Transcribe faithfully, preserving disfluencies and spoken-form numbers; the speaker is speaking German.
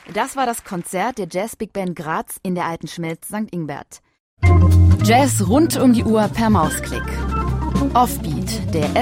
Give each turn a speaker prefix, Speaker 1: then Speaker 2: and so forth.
Speaker 1: Das war das Konzert der Jazz Big Band Graz in der Alten Schmelz Sankt Ingbert. Jazz rund um die Uhr per Mausklick. Offbeat, der